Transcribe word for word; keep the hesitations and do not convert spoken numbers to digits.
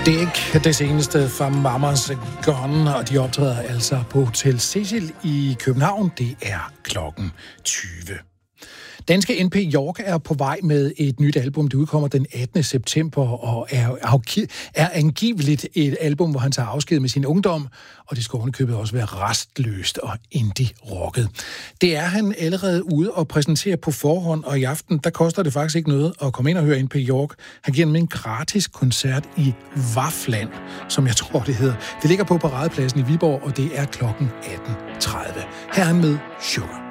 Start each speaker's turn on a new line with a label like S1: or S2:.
S1: Det er ikke det seneste fra Mamas Gone, og de optræder altså på Hotel Cecil i København. Det er klokken tyve. Danske N P York er på vej med et nyt album. Det udkommer den attende september og er, er angiveligt et album, hvor han tager afsked med sin ungdom, og det skal ovenikøbet også være restløst og indie-rocket. Det er han allerede ude og præsentere på forhånd, og i aften, der koster det faktisk ikke noget at komme ind og høre N P York. Han giver dem en gratis koncert i Vafland, som jeg tror, det hedder. Det ligger på Paradepladsen i Viborg, og det er klokken atten tredive. Her er han med Sugar.